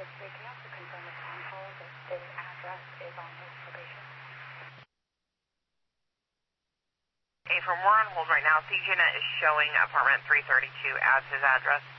history. Can you also confirm upon hold that this address is on his probation? Hey, from we're on hold right now. CJNet is showing apartment 332 as his address.